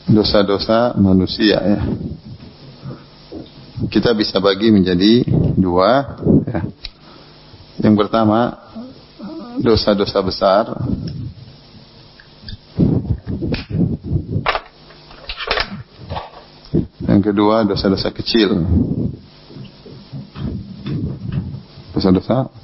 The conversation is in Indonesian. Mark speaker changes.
Speaker 1: dosa-dosa manusia ya. Kita bisa bagi menjadi dua ya. Yang pertama dosa-dosa besar. Yang kedua dosa-dosa kecil. Dosa-dosa